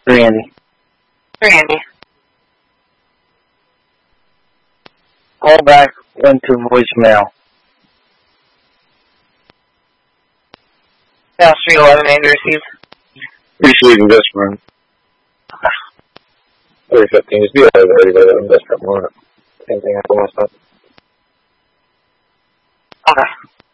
Randy. Randy. Call back went to voicemail. Dial 311 Andrew received. Receiving this one. 315 is the other by the desperate moment. Same thing happened last time. Okay.